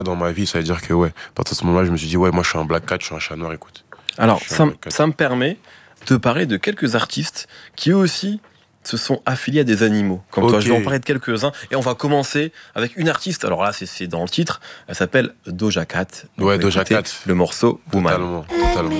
Dans ma vie, ça veut dire que, ouais, à partir de ce moment-là, je me suis dit, ouais, moi, je suis un black cat, je suis un chat noir, écoute. Alors, Je suis un black cat. ça me permet de parler de quelques artistes qui eux aussi se sont affiliés à des animaux. Comme toi, Ok. je vais en parler de quelques-uns. Et on va commencer avec une artiste. Alors là, c'est dans le titre. Elle s'appelle Doja Cat. Donc, Ouais, on va Doja écouter Cat. le morceau Woman. Totalement, totalement.